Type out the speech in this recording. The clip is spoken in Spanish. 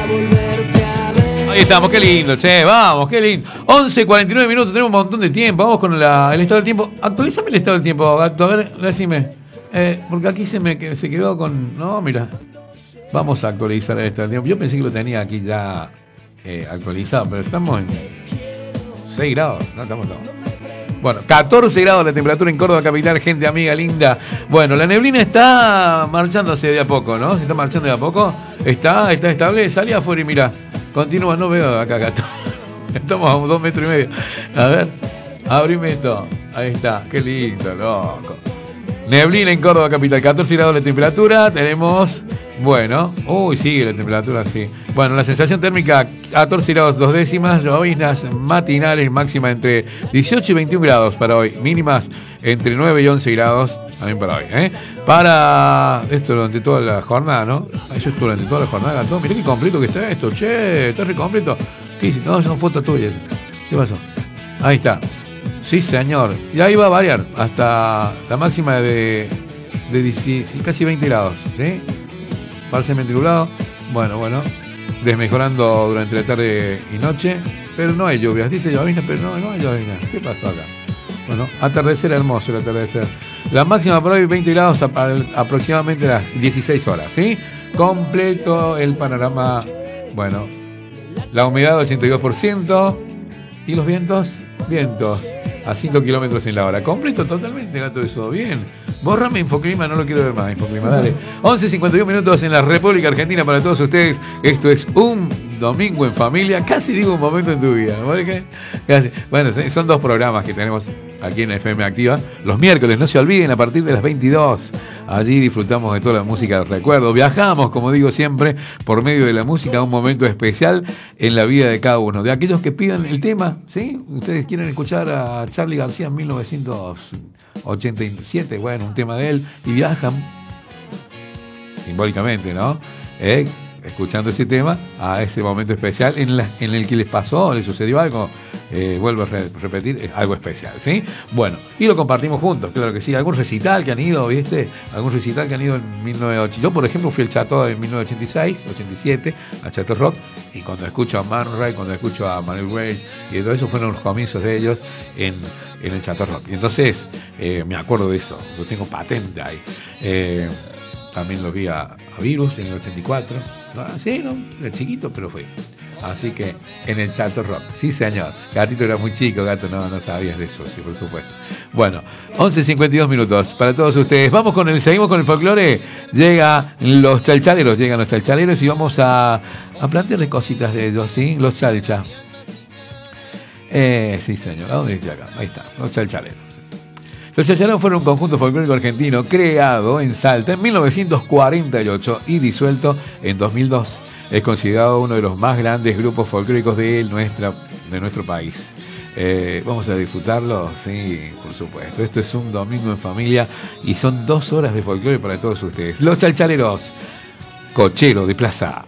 Ahí estamos, qué lindo, che, vamos, qué lindo. 11:49 minutos, tenemos un montón de tiempo. Vamos con el estado del tiempo. Actualízame el estado del tiempo, Gato. A ver, decime. Porque aquí se quedó con. No, mira. Vamos a actualizar el estado del tiempo. Yo pensé que lo tenía aquí ya actualizado, pero estamos en 6 grados. No, estamos. Bueno, 14 grados la temperatura en Córdoba capital, gente amiga linda. Bueno, la neblina está marchándose de a poco, ¿no? Se está marchando de a poco. Está estable. Salí afuera y mira. Continúa, no veo acá, Gato. Estamos a 2,5 metros. A ver, abrime esto. Ahí está, qué lindo, loco. Neblina en Córdoba capital, 14 grados de temperatura. Tenemos, bueno, sigue la temperatura, sí. Bueno, la sensación térmica, 14 grados 2 décimas. Lloviznas matinales, máxima entre 18 y 21 grados para hoy. Mínimas entre 9 y 11 grados también para hoy, Para esto durante toda la jornada, ¿no? Eso es durante toda la jornada, Gato. Mirá qué completo que está esto, che, está re completo. ¿Qué hiciste? No, son fotos tuyas. ¿Qué pasó? Ahí está. Sí, señor. Y ahí va a variar hasta la máxima de casi 20 grados, ¿sí? Parcialmente nublado. Bueno. Desmejorando durante la tarde y noche. Pero no hay lluvias. Dice llovizna, pero no hay llovizna. ¿Qué pasó acá? Bueno, atardecer hermoso el atardecer. La máxima por hoy 20 grados aproximadamente a las 16 horas, ¿sí? Completo el panorama. Bueno, la humedad 82%. ¿Y los vientos? Vientos a 5 kilómetros en la hora. Completo totalmente, Gato, eso. Bien. Bórrame Infoclima, no lo quiero ver más, Infoclima, dale. 11:51 minutos en la República Argentina para todos ustedes. Esto es un domingo en familia. Casi digo un momento en tu vida. Casi. Bueno, son 2 programas que tenemos aquí en FM Activa. Los miércoles, no se olviden, a partir de las 22. Allí disfrutamos de toda la música del recuerdo. Viajamos, como digo siempre, por medio de la música a un momento especial en la vida de cada uno. De aquellos que pidan el tema, ¿sí? Ustedes quieren escuchar a Charly García en 1987, bueno, un tema de él, y viajan simbólicamente, ¿no? Escuchando ese tema a ese momento especial en el que les pasó, les sucedió algo. Vuelvo a repetir, algo especial, ¿sí? Bueno, y lo compartimos juntos, claro que sí. Algún recital que han ido, ¿viste? Algún recital que han ido en 1980. Yo, por ejemplo, fui al Chateau en 1986, 87, al Chateau Rock, y cuando escucho a Man Ray, cuando escucho a Manuel Weiss, y todo eso fueron los comienzos de ellos en el Chateau Rock. Y entonces, me acuerdo de eso, lo tengo patente ahí. También lo vi a Virus en el 84. Sí, no, era chiquito, pero fue. Así que en el Chateau Rock, sí señor. Gatito era muy chico, Gato, no sabías de eso, sí, por supuesto. Bueno, 11:52 minutos para todos ustedes. Seguimos con el folclore. Llegan los chalchaleros y vamos a plantearles cositas de ellos, ¿sí? Los chalchas. Sí señor, ¿a dónde dice acá? Ahí está, los chalchaleros. Los chalchaleros fueron un conjunto folclórico argentino creado en Salta en 1948 y disuelto en 2002. Es considerado uno de los más grandes grupos folclóricos de nuestro país. Vamos a disfrutarlo, sí, por supuesto. Esto es un domingo en familia y son 2 horas de folclore para todos ustedes. Los chalchaleros, Cochero de Plaza.